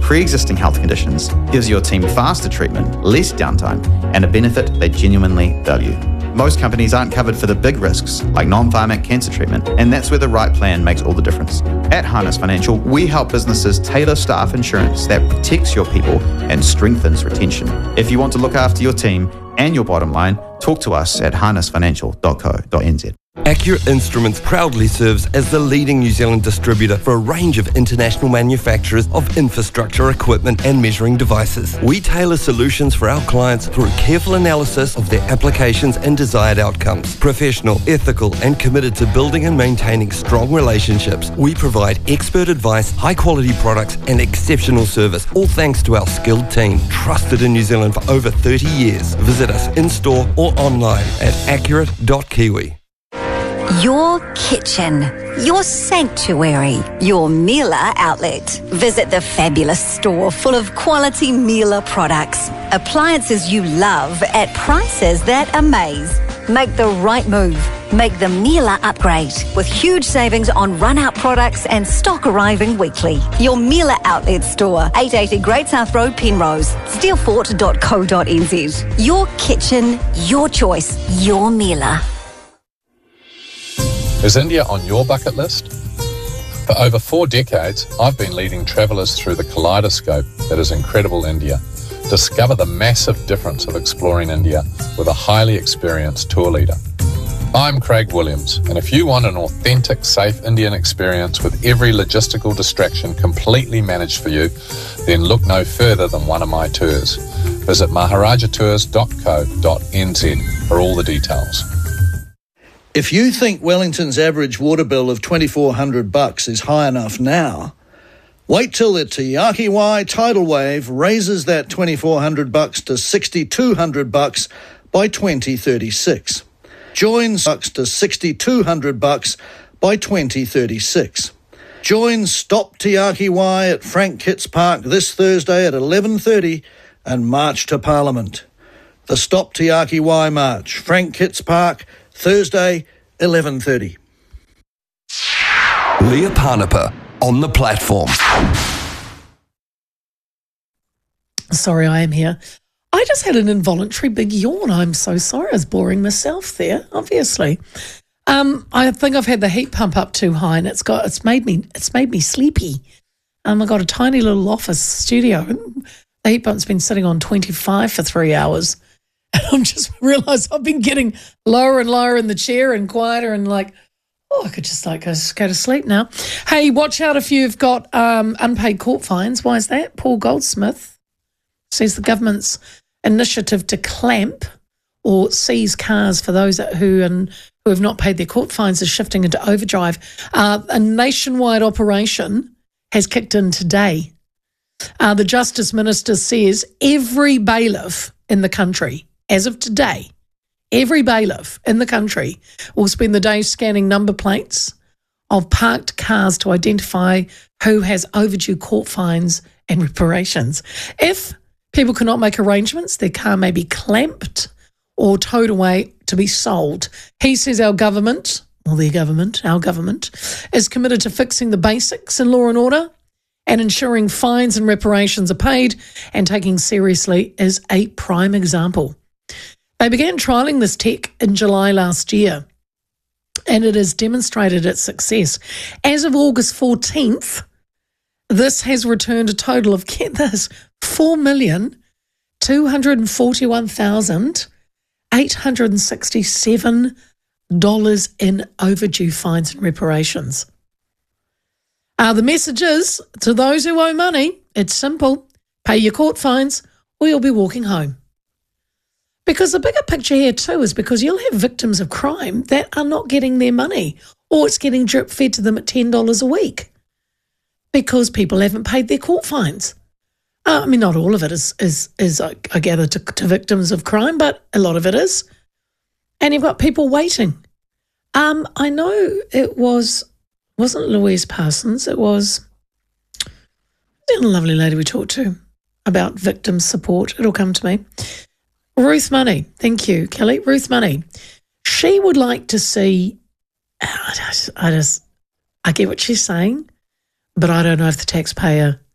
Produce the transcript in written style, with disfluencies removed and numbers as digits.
pre-existing health conditions, gives your team faster treatment, less downtime, and a benefit they genuinely value. Most companies aren't covered for the big risks, like non-pharmac cancer treatment, and that's where the right plan makes all the difference. At Harness Financial, we help businesses tailor staff insurance that protects your people and strengthens retention. If you want to look after your team and your bottom line, talk to us at harnessfinancial.co.nz. Accurate Instruments proudly serves as the leading New Zealand distributor for a range of international manufacturers of infrastructure equipment and measuring devices. We tailor solutions for our clients through careful analysis of their applications and desired outcomes. Professional, ethical, and committed to building and maintaining strong relationships, we provide expert advice, high-quality products, and exceptional service, all thanks to our skilled team, trusted in New Zealand for over 30 years. Visit us in-store or online at accurate.kiwi. Your kitchen, your sanctuary, your Miele outlet. Visit the fabulous store full of quality Miele products. Appliances you love at prices that amaze. Make the right move. Make the Miele upgrade with huge savings on run-out products and stock arriving weekly. Your Miele outlet store, 880 Great South Road, Penrose, steelfort.co.nz. Your kitchen, your choice, your Miele. Is India on your bucket list? For over 4 decades, I've been leading travellers through the kaleidoscope that is incredible India. Discover the massive difference of exploring India with a highly experienced tour leader. I'm Craig Williams, and if you want an authentic, safe Indian experience with every logistical distraction completely managed for you, then look no further than one of my tours. Visit maharajatours.co.nz for all the details. If you think Wellington's average water bill of $2,400 is high enough now, wait till the Te Āki tidal wave raises that $2,400 to $6,200 by 2036. Join to $6,200 by 2036. Join Stop Te Āki at Frank Kitts Park this Thursday at 11:30 and march to Parliament. The Stop Te Āki March, Frank Kitts Park, Thursday, 11:30. Leah Parnapa on the platform. Sorry, I am here. I just had an involuntary big yawn. I'm so sorry. I was boring myself there, obviously. I think I've had the heat pump up too high, and it's made me sleepy. I got a tiny little office studio. The heat pump's been sitting on 25 for 3 hours. And I've just realised I've been getting lower and lower in the chair and quieter and I could just go to sleep now. Hey, watch out if you've got unpaid court fines. Why is that? Paul Goldsmith says the government's initiative to clamp or seize cars for those who have not paid their court fines is shifting into overdrive. A nationwide operation has kicked in today. The Justice Minister says every bailiff in the country, as of today, every bailiff in the country will spend the day scanning number plates of parked cars to identify who has overdue court fines and reparations. If people cannot make arrangements, their car may be clamped or towed away to be sold. He says our government is committed to fixing the basics in law and order and ensuring fines and reparations are paid, and taking seriously is a prime example. They began trialling this tech in July last year, and it has demonstrated its success. As of August 14th, this has returned a total of, get this, $4,241,867 in overdue fines and reparations. The message is, to those who owe money, it's simple. Pay your court fines or you'll be walking home. Because the bigger picture here too is because you'll have victims of crime that are not getting their money, or it's getting drip fed to them at $10 a week because people haven't paid their court fines. Not all of it is I gather, to victims of crime, but a lot of it is. And you've got people waiting. I know it wasn't Louise Parsons, it was a lovely lady we talked to about victim support. It'll come to me. Ruth Money. Thank you, Kelly. Ruth Money. She would like to see, I get what she's saying, but I don't know if the taxpayer